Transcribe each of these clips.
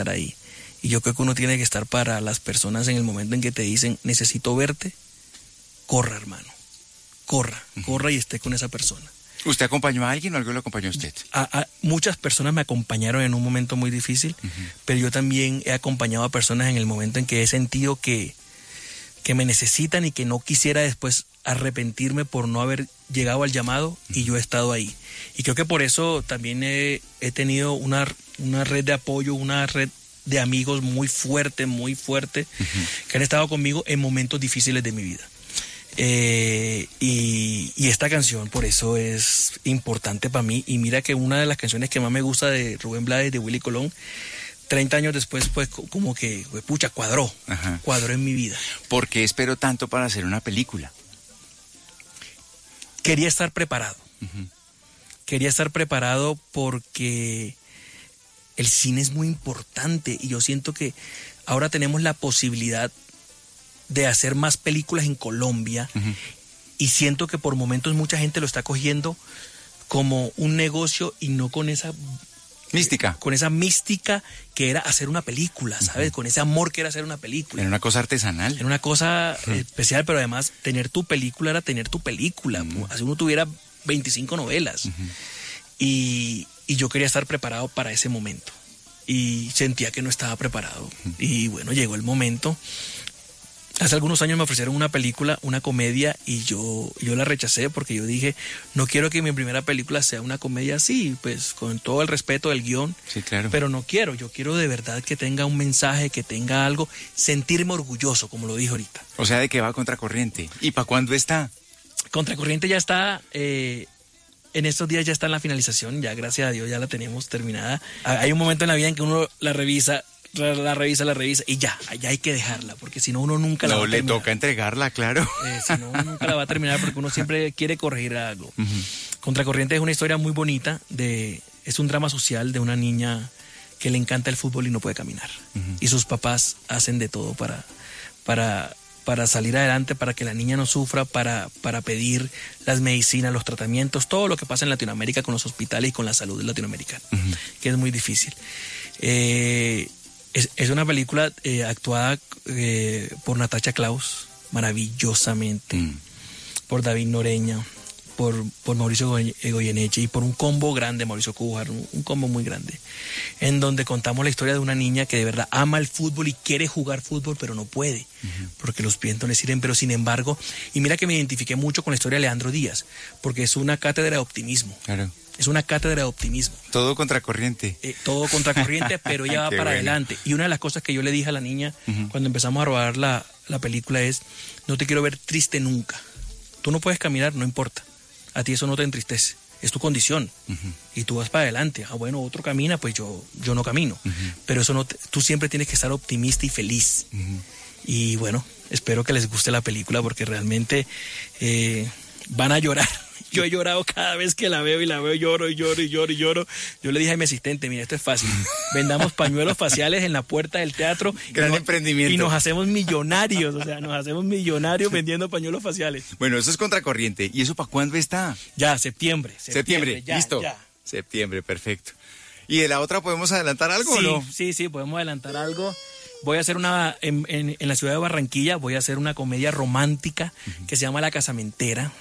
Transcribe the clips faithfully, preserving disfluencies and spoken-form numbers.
estar ahí. Y yo creo que uno tiene que estar para las personas en el momento en que te dicen, necesito verte, corra, hermano. Corra, uh-huh. corra y esté con esa persona. ¿Usted acompañó a alguien o algo lo acompañó a usted? A, a, muchas personas me acompañaron en un momento muy difícil, uh-huh. pero yo también he acompañado a personas en el momento en que he sentido que, que me necesitan y que no quisiera después arrepentirme por no haber llegado al llamado, uh-huh. y yo he estado ahí. Y creo que por eso también he, he tenido una, una red de apoyo, una red de amigos muy fuerte, muy fuerte, uh-huh. que han estado conmigo en momentos difíciles de mi vida. Eh, y, y esta canción por eso es importante para mí. Y mira que una de las canciones que más me gusta de Rubén Blades, de Willy Colón, treinta años después, pues como que, pues, pucha, cuadró, Ajá. cuadró en mi vida. ¿Por qué esperó tanto para hacer una película? Quería estar preparado. Uh-huh. Quería estar preparado porque el cine es muy importante y yo siento que ahora tenemos la posibilidad de hacer más películas en Colombia, uh-huh. y siento que por momentos mucha gente lo está cogiendo como un negocio y no con esa mística, eh, con esa mística que era hacer una película, ¿sabes? Uh-huh. Con ese amor que era hacer una película. Era una cosa artesanal. Era una cosa uh-huh. especial, pero además tener tu película era tener tu película, uh-huh. así uno tuviera veinticinco novelas. Uh-huh. y, y yo quería estar preparado para ese momento y sentía que no estaba preparado. Uh-huh. Y bueno, llegó el momento. Hace algunos años me ofrecieron una película, una comedia, y yo, yo la rechacé porque yo dije, no quiero que mi primera película sea una comedia así, pues con todo el respeto del guión, sí, claro. pero no quiero, yo quiero de verdad que tenga un mensaje, que tenga algo, sentirme orgulloso, como lo dije ahorita. O sea, ¿de qué va Contracorriente? ¿Y para cuándo está? Contracorriente ya está, eh, en estos días ya está en la finalización, ya gracias a Dios ya la tenemos terminada. Hay un momento en la vida en que uno la revisa, la revisa, la revisa y ya, ya hay que dejarla, porque si no uno nunca la no, va a terminar. No, le toca entregarla, claro. Eh, si no, uno nunca la va a terminar porque uno siempre quiere corregir algo. Uh-huh. Contracorriente es una historia muy bonita, de, es un drama social de una niña que le encanta el fútbol y no puede caminar. Uh-huh. Y sus papás hacen de todo para, para, para salir adelante, para que la niña no sufra, para, para pedir las medicinas, los tratamientos, todo lo que pasa en Latinoamérica con los hospitales y con la salud latinoamericana, uh-huh. que es muy difícil. Eh... Es, es una película eh, actuada eh, por Natasha Klaus, maravillosamente, mm. por David Noreña, por, por Mauricio Goyeneche y por un combo grande, Mauricio Cújar, un, un combo muy grande, en donde contamos la historia de una niña que de verdad ama el fútbol y quiere jugar fútbol, pero no puede, uh-huh. porque los pies no le sirven, pero sin embargo, y mira que me identifiqué mucho con la historia de Leandro Díaz, porque es una cátedra de optimismo. Claro. Es una cátedra de optimismo. Todo contracorriente. Eh, todo contracorriente, pero ella va para bueno. adelante. Y una de las cosas que yo le dije a la niña uh-huh. cuando empezamos a rodar la, la película es, no te quiero ver triste nunca. Tú no puedes caminar, no importa. A ti eso no te entristece. Es tu condición. Uh-huh. Y tú vas para adelante. Ah, bueno, otro camina, pues yo, yo no camino. Uh-huh. Pero eso no te, tú siempre tienes que estar optimista y feliz. Uh-huh. Y bueno, espero que les guste la película porque realmente eh, van a llorar. Yo he llorado cada vez que la veo y la veo, lloro y lloro y lloro y lloro. Yo le dije a mi asistente, mira, esto es fácil. Vendamos pañuelos faciales en la puerta del teatro. Gran y nos, emprendimiento. Y nos hacemos millonarios, o sea, nos hacemos millonarios vendiendo pañuelos faciales. Bueno, eso es Contracorriente. ¿Y eso para cuándo está? Ya, septiembre. Septiembre, septiembre. Ya, listo. Ya. Septiembre, perfecto. ¿Y de la otra podemos adelantar algo sí, o no? Sí, sí, podemos adelantar algo. Voy a hacer una, en, en, en la ciudad de Barranquilla, voy a hacer una comedia romántica uh-huh. que se llama La Casamentera.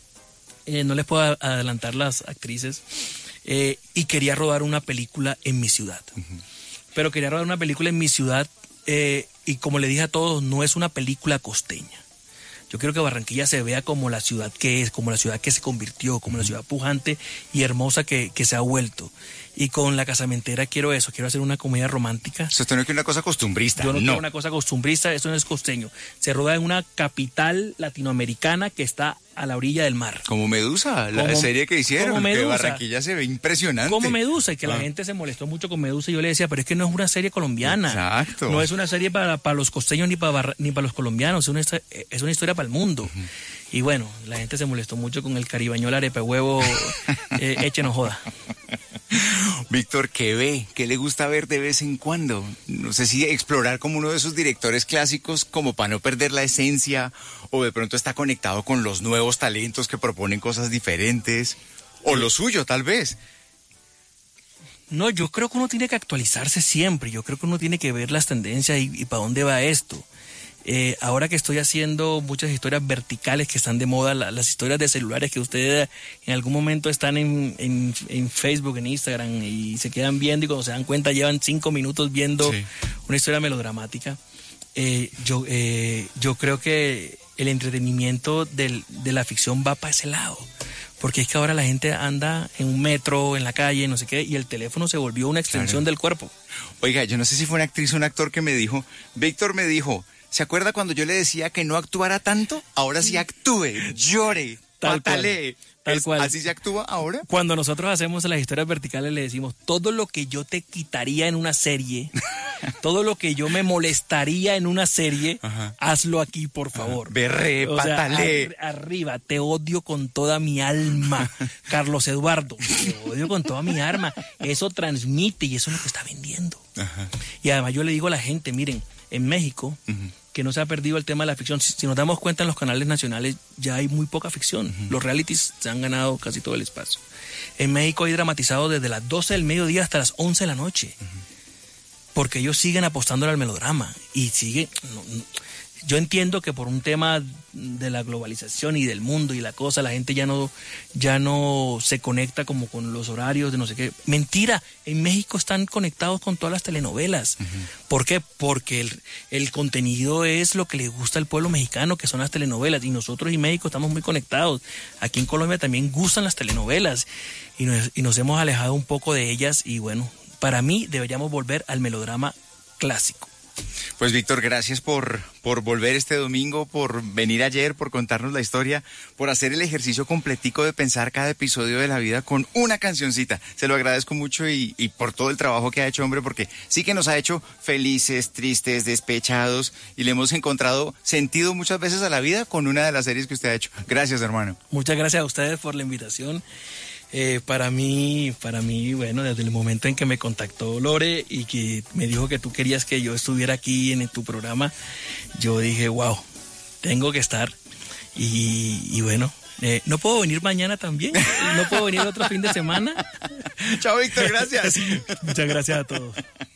Eh, no les puedo adelantar las actrices, eh, y quería rodar una película en mi ciudad. Uh-huh. Pero quería rodar una película en mi ciudad, eh, y como le dije a todos, no es una película costeña. Yo quiero que Barranquilla se vea como la ciudad que es, como la ciudad que se convirtió, como uh-huh. la ciudad pujante y hermosa que, que se ha vuelto. Y con La Casamentera quiero eso, quiero hacer una comedia romántica. Eso no es una cosa costumbrista. Yo no, no quiero una cosa costumbrista, eso no es costeño. Se roda en una capital latinoamericana que está a la orilla del mar. Como Medusa, la como, serie que hicieron, como Medusa, que Barranquilla se ve impresionante. Como Medusa, y que ah. la gente se molestó mucho con Medusa, y yo le decía, pero es que no es una serie colombiana. Exacto. No es una serie para, para los costeños ni para, ni para los colombianos, es una, es una historia para el mundo. Uh-huh. Y bueno, la gente se molestó mucho con el caribañol arepa huevo, eh, eche no joda. Víctor, ¿qué ve? ¿Qué le gusta ver de vez en cuando? No sé si explorar como uno de esos directores clásicos como para no perder la esencia, o de pronto está conectado con los nuevos talentos que proponen cosas diferentes, o lo suyo tal vez. No, yo creo que uno tiene que actualizarse siempre. Yo creo que uno tiene que ver las tendencias y, y para dónde va esto. Eh, ahora que estoy haciendo muchas historias verticales que están de moda, la, las historias de celulares que ustedes en algún momento están en, en, en Facebook, en Instagram y se quedan viendo y cuando se dan cuenta llevan cinco minutos viendo sí. una historia melodramática. Eh, yo, eh, yo creo que el entretenimiento del, de la ficción va para ese lado. Porque es que ahora la gente anda en un metro, en la calle, no sé qué, y el teléfono se volvió una extensión claro. del cuerpo. Oiga, yo no sé si fue una actriz o un actor que me dijo, Víctor me dijo, ¿se acuerda cuando yo le decía que no actuara tanto? Ahora sí actúe, llore, patalee. Tal cual. ¿Así se actúa ahora? Cuando nosotros hacemos las historias verticales le decimos, todo lo que yo te quitaría en una serie, todo lo que yo me molestaría en una serie, Ajá. hazlo aquí, por favor. Ajá. Berré, o patalé. Sea, ar- arriba, te odio con toda mi alma. Carlos Eduardo, te odio con toda mi alma. Eso transmite y eso es lo que está vendiendo. Ajá. Y además yo le digo a la gente, miren, en México... Uh-huh. que no se ha perdido el tema de la ficción. Si, si nos damos cuenta en los canales nacionales ya hay muy poca ficción. Uh-huh. Los realities se han ganado casi todo el espacio. En México hay dramatizado desde las doce del mediodía hasta las once de la noche. Uh-huh. Porque ellos siguen apostando al melodrama. Y siguen... No, no, yo entiendo que por un tema de la globalización y del mundo y la cosa, la gente ya no, ya no se conecta como con los horarios de no sé qué. Mentira, en México están conectados con todas las telenovelas. Uh-huh. ¿Por qué? Porque el, el contenido es lo que le gusta al pueblo mexicano, que son las telenovelas. Y nosotros y México estamos muy conectados. Aquí en Colombia también gustan las telenovelas. Y nos, y nos hemos alejado un poco de ellas. Y bueno, para mí deberíamos volver al melodrama clásico. Pues Víctor, gracias por, por volver este domingo, por venir ayer, por contarnos la historia, por hacer el ejercicio completico de pensar cada episodio de la vida con una cancioncita. Se lo agradezco mucho y, y por todo el trabajo que ha hecho, hombre, porque sí que nos ha hecho felices, tristes, despechados y le hemos encontrado sentido muchas veces a la vida con una de las series que usted ha hecho. Gracias, hermano. Muchas gracias a ustedes por la invitación. Eh, para mí, para mí, bueno, desde el momento en que me contactó Lore y que me dijo que tú querías que yo estuviera aquí en tu programa, yo dije, wow, tengo que estar. Y, y bueno, eh, ¿no puedo venir mañana también? ¿No puedo venir otro fin de semana? Chao, Víctor, gracias. Muchas gracias a todos.